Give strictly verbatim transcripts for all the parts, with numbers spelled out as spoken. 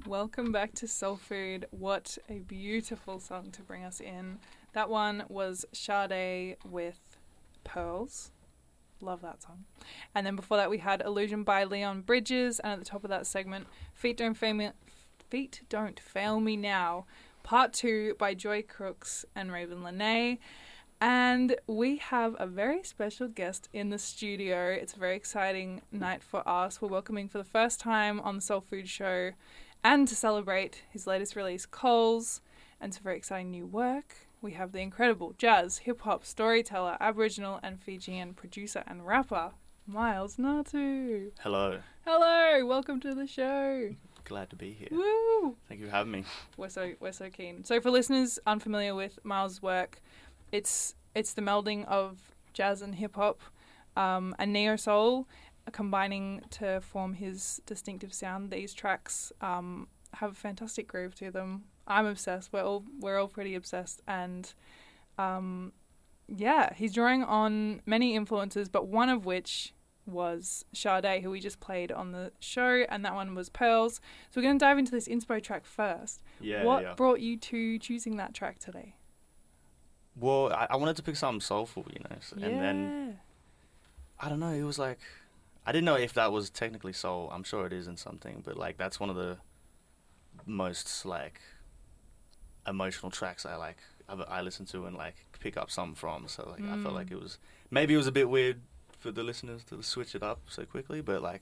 Welcome back to Soul Food. What a beautiful song to bring us in. That one was Sade with Pearls. Love that song. And then before that we had Illusion by Leon Bridges, and at the top of that segment, Feet Don't Fail Me, Feet Don't Fail Me Now, Part two by Joy Crooks and Raven Lene. And we have a very special guest in the studio. It's a very exciting night for us. We're welcoming for the first time on the Soul Food Show, and to celebrate his latest release, Coles, and some very exciting new work, we have the incredible jazz, hip-hop, storyteller, Aboriginal and Fijian producer and rapper, Miles Natu. Hello. Hello, welcome to the show. Glad to be here. Woo! Thank you for having me. We're so we're so keen. So for listeners unfamiliar with Miles' work, it's it's the melding of jazz and hip-hop um, and neo-soul, combining to form his distinctive sound. These tracks um, have a fantastic groove to them. I'm obsessed. We're all we're all pretty obsessed, and um, yeah, he's drawing on many influences, but one of which was Sade, who we just played on the show, and that one was Pearls. So we're going to dive into this inspo track first. Yeah. What yeah. brought you to choosing that track today? Well, I, I wanted to pick something soulful, you know, so, Yeah. and then I don't know. It was like I didn't know if that was technically soul. I'm sure it is in something, but like that's one of the most like emotional tracks I like I, I listen to and like pick up something from. So like Mm. I felt like it was maybe it was a bit weird for the listeners to switch it up so quickly, but like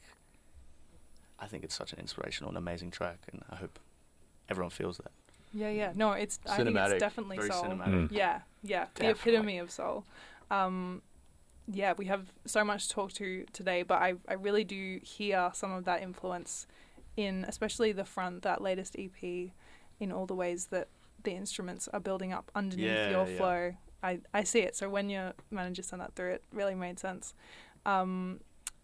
I think it's such an inspirational and amazing track, and I hope everyone feels that. Yeah, yeah. No, it's I think Cinematic. it's definitely Very soul. cinematic. Mm. Yeah, yeah. The Definitely. epitome of soul. Um, yeah, we have so much to talk to today, but I I really do hear some of that influence in especially the front, that latest E P, in all the ways that the instruments are building up underneath Yeah, your yeah. flow. I, I see it. So when your manager sent that through, it really made sense. Um,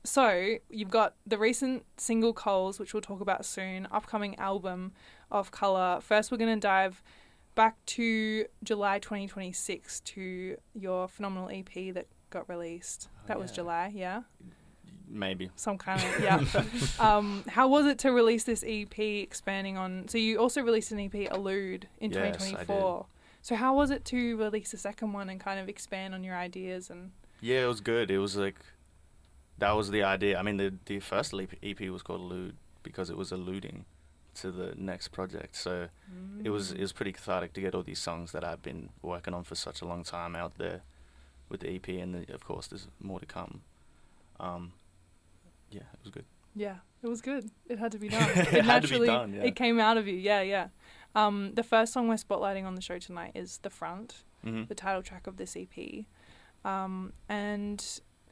so you've got the recent single Coles, which we'll talk about soon, upcoming album Off Colour. First, we're going to dive back to July twenty twenty-six to your phenomenal E P that got released. Oh, That was yeah. July, yeah? Maybe. Some kind of, yeah. um, how was it to release this E P expanding on... So you also released an E P, Allude, in Yes, I did. twenty twenty-four. So how was it to release a second one and kind of expand on your ideas? And Yeah, it was good. It was like, that was the idea. I mean, the the first E P was called Allude because it was alluding to the next project. So it was it was pretty cathartic to get all these songs that I've been working on for such a long time out there with the E P, and the, of course there's more to come. Um, yeah, it was good. Yeah, it was good. It had to be done. It It, had to be naturally, done, yeah. it came out of you. Yeah, yeah. Um, the first song we're spotlighting on the show tonight is The Front, Mm-hmm. the title track of this E P. Um, and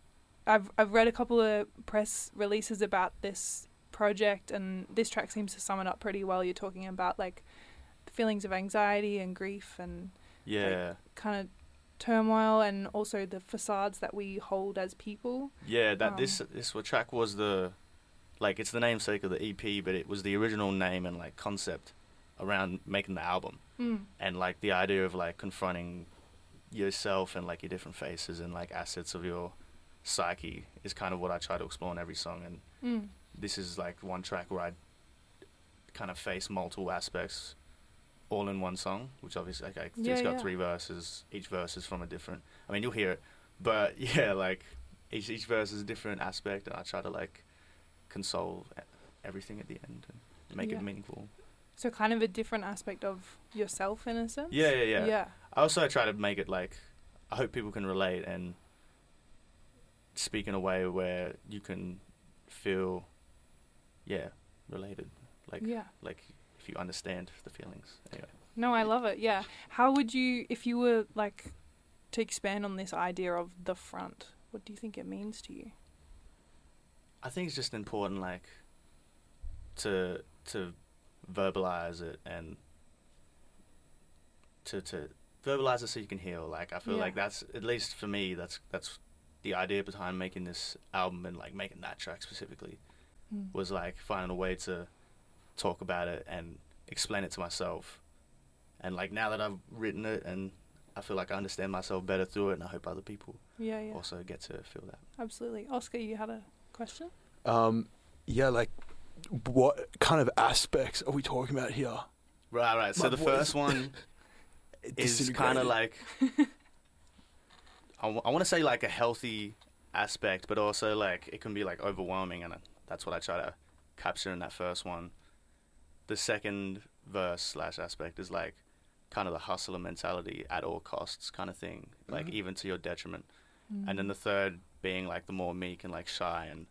I've I've read a couple of press releases about this project, and this track seems to sum it up pretty well. You're talking about like feelings of anxiety and grief and Yeah, kind of turmoil, and also the facades that we hold as people. yeah. That Um, this this wa- track was the, like it's the namesake of the E P, but it was the original name and like concept around making the album. Mm. And like the idea of like confronting yourself and like your different faces and like assets of your psyche is kind of what I try to explore in every song. And Mm. this is like one track where I kind of face multiple aspects all in one song, which obviously like, I- Yeah, it's got yeah. three verses. Each verse is from a different, I mean, you'll hear it, but yeah, like each, each verse is a different aspect, and I try to like console e- everything at the end and make Yeah. it meaningful. So kind of a different aspect of yourself in a sense. Yeah, yeah, yeah. Yeah. I also try to make it like, I hope people can relate and speak in a way where you can feel, yeah, related. Like, Yeah. like if you understand the feelings. Anyway. No, I love it. Yeah. How would you, if you were like to expand on this idea of the front, what do you think it means to you? I think it's just important, like, to to verbalize it and to to verbalize it so you can heal. Like, I feel Yeah. like that's, at least for me, that's that's the idea behind making this album and like making that track specifically. Mm. Was like finding a way to talk about it and explain it to myself. And like now that I've written it, and I feel like I understand myself better through it, and I hope other people Yeah, yeah. also get to feel that. Absolutely. Oscar, you had a question? Um, yeah, like what kind of aspects are we talking about here? Right, right. So My the voice first one is kind of like, I, w- I want to say like a healthy aspect, but also like it can be like overwhelming, and that's what I try to capture in that first one. The second verse slash aspect is like kind of the hustler mentality at all costs kind of thing, like Mhm. even to your detriment. Mm. And then the third being like the more meek and like shy and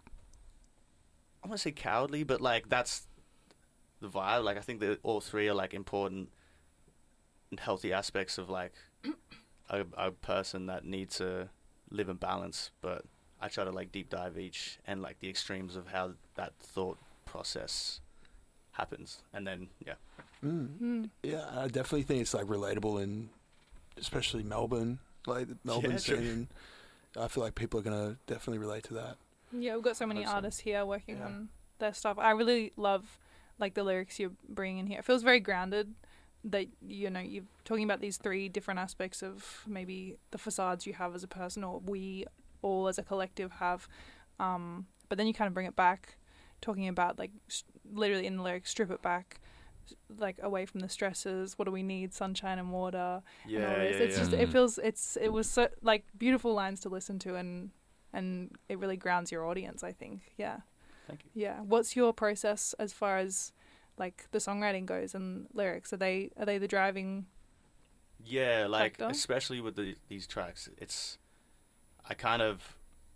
I want to say cowardly, but like that's the vibe. Like I think that all three are like important and healthy aspects of like a, a person that needs to live in balance. But I try to like deep dive each and like the extremes of how that thought process happens, and then yeah. Mm. Mm. Yeah, I definitely think it's like relatable in, especially Melbourne, like the Melbourne Yeah, true. scene. I feel like people are gonna definitely relate to that. Yeah, we've got so many Hope so. artists here working Yeah. on their stuff. I really love like the lyrics you're bringing in here. It feels very grounded. That you know you're talking about these three different aspects of maybe the facades you have as a person, or we all as a collective have. Um, but then you kind of bring it back, talking about like s- literally in the lyrics, strip it back, s- like away from the stresses. What do we need? Sunshine and water. Yeah, and all this. yeah, It's yeah. just it feels it's it was so like beautiful lines to listen to, and and it really grounds your audience, I think. Yeah. Thank you. Yeah. What's your process as far as like the songwriting goes and lyrics? Are they are they the driving? Yeah, like Factor? especially with the, these tracks, it's I kind of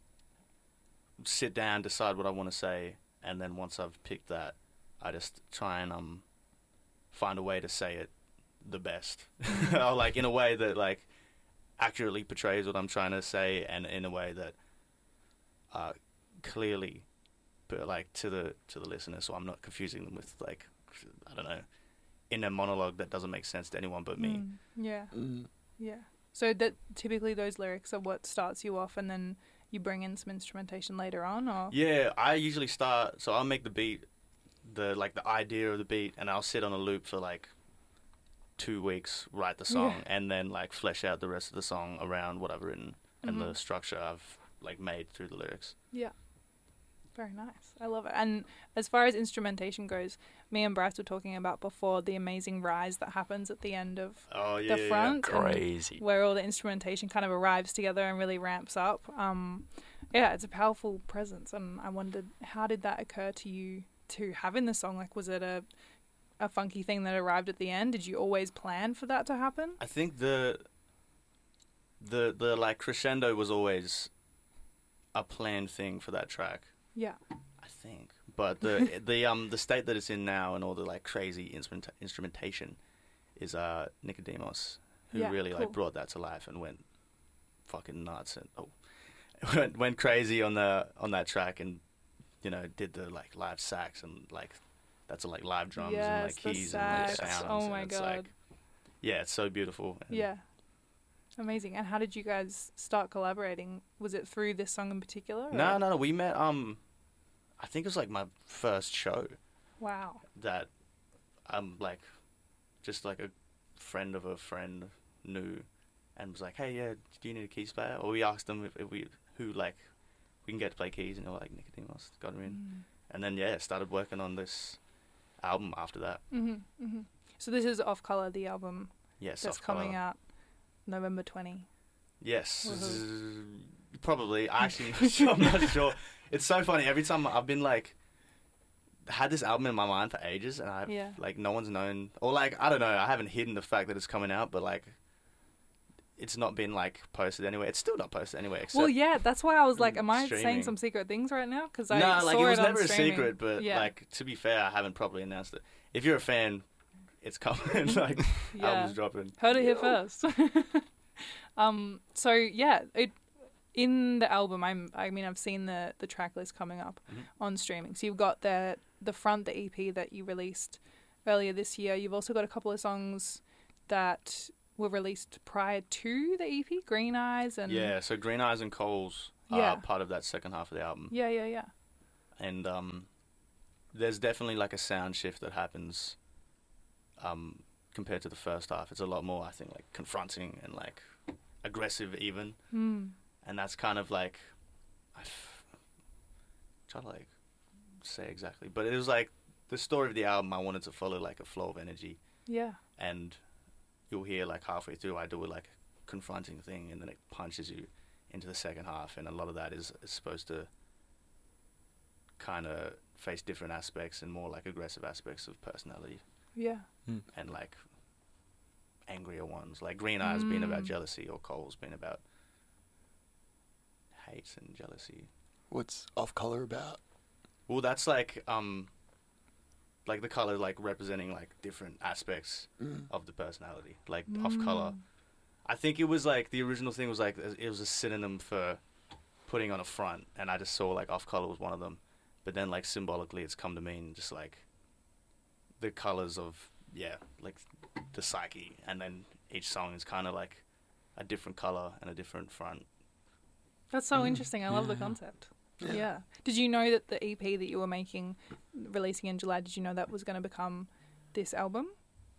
sit down, decide what I want to say, and then once I've picked that, I just try and um find a way to say it the best, or like in a way that like accurately portrays what I'm trying to say, and in a way that uh clearly, but like to the to the listener, so I'm not confusing them with like I don't know, in a monologue that doesn't make sense to anyone but me. Mm, yeah. Mm. Yeah. So that typically those lyrics are what starts you off, and then you bring in some instrumentation later on, or Yeah, I usually start. So I'll make the beat, the like the idea of the beat, and I'll sit on a loop for like two weeks, write the song, Yeah. and then like flesh out the rest of the song around what I've written and the Mhm. structure I've like made through the lyrics. Yeah. Very nice. I love it. And as far as instrumentation goes, me and Bryce were talking about before the amazing rise that happens at the end of Oh yeah, the yeah, front, and Crazy. where all the instrumentation kind of arrives together and really ramps up. Um, yeah, it's a powerful presence, and I wondered, how did that occur to you to have in the song? Like, was it a a funky thing that arrived at the end? Did you always plan for that to happen? I think the the the like crescendo was always a planned thing for that track. Yeah. I think, but the the um the state that it's in now and all the like crazy instrument instrumentation is uh Nicodemus, who Yeah, really cool. like brought that to life and went fucking nuts and oh went went crazy on the on that track, and you know did the like live sax and like that's a, like live drums and Yes, like the keys and like sax. sounds. Oh and my it's, God. Like, yeah, it's so beautiful. And Yeah. Amazing. And how did you guys start collaborating? Was it through this song in particular? No, or- no, no. We met. Um, I think it was like my first show Wow. that, um, like, just like a friend of a friend knew, and was like, "Hey, yeah, do you need a keys player?" Or we asked them if, if we who like we can get to play keys, and they were like, "Nicodemus got him in." Mm. And then yeah, started working on this album after that. Mhm. Mhm. So this is Off Color, the album Yes, that's Off Colour. coming out November twentieth. Yes, Woohoo. Z- probably. I actually, not sure, I'm not sure. It's so funny. Every time I've been like, had this album in my mind for ages, and I've Yeah. like no one's known, or like I don't know. I haven't hidden the fact that it's coming out, but like, it's not been like posted anywhere. It's still not posted anywhere. Except Well, yeah, that's why I was like, am I saying streaming. some secret things right now? Because I no, saw like it was on never a streaming. secret. But Yeah. like to be fair, I haven't properly announced it. If you're a fan, it's coming. like Yeah. album's dropping. Heard it here first. um. So yeah, it in the album. I'm. I mean, I've seen the the track list coming up Mhm. on streaming. So you've got the the front, the E P that you released earlier this year. You've also got a couple of songs that were released prior to the E P, Green Eyes and Yeah. So Green Eyes and Coals Yeah. are part of that second half of the album. yeah, yeah, yeah. and um, there's definitely like a sound shift that happens um, compared to the first half. It's a lot more, I think, like confronting and like aggressive even, Mm. and that's kind of like I f- try to like say exactly, but it was like the story of the album. I wanted to follow like a flow of energy, Yeah. and you'll hear like halfway through I do a like confronting thing, and then it punches you into the second half, and a lot of that is, is supposed to kind of face different aspects and more like aggressive aspects of personality, Yeah. Mm. and like angrier ones, like Green Eyes being about Mm. jealousy, or Cole's being about hate and jealousy. What's Off Color about? Well, that's like um like the color like representing like different aspects Mm. of the personality, like off color. Mm. I think it was like the original thing was like it was a synonym for putting on a front, and I just saw like off color was one of them. But then like symbolically, it's come to mean just like the colors of yeah, like the psyche, and then each song is kind of like a different color and a different front. That's so Mm. interesting. I love the Yeah. concept. Yeah. Yeah. Did you know that the E P that you were making, releasing in July, did you know that was going to become this album?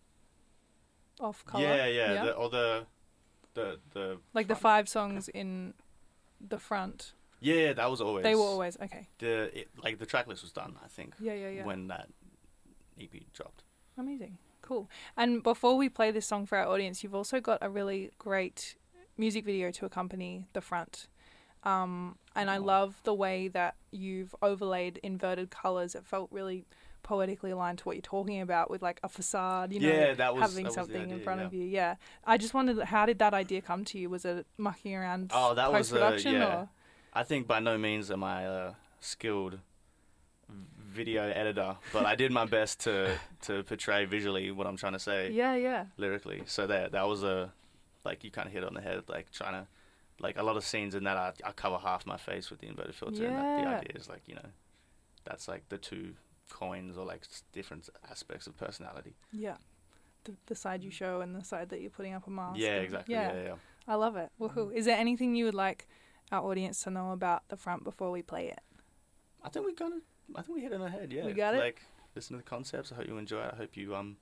Off color. Yeah, yeah, The, or the the the like the front. five songs in the front. Yeah, that was always They were always okay. the it, like the track list was done. I think Yeah, yeah, yeah. when that E P dropped. Amazing. Cool. And before we play this song for our audience, you've also got a really great music video to accompany the front. Um, and I Oh. love the way that you've overlaid inverted colours. It felt really poetically aligned to what you're talking about, with like a facade, you know, Yeah, that was- having that was the something in idea, front yeah. of you. Yeah. I just wondered, how did that idea come to you? Was it mucking around Oh, that was, uh, post-production? yeah. Or? I think by no means am I a skilled video editor, but I did my best to to portray visually what I'm trying to say Yeah, yeah. lyrically. So that that was a like you kind of hit it on the head, like trying to like a lot of scenes in that I, I cover half my face with the inverted filter, and that, the Yeah. idea is like you know that's like the two coins or like s- different aspects of personality. Yeah. The, the side you show and the side that you're putting up a mask. Yeah, and- exactly. Yeah, yeah. yeah. I love it. Woohoo. Is there anything you would like our audience to know about the front before we play it? I think we kind of, I think we hit it on the head. Yeah, We got it? Like, listen to the concepts. I hope you enjoy it. I hope you um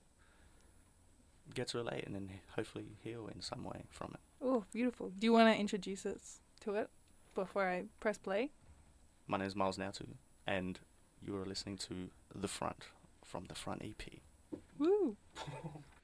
get to relate and then hopefully heal in some way from it. Oh, beautiful. Do you want to introduce us to it before I press play? My name is Miles Nautu, and you are listening to The Front from The Front E P. Woo.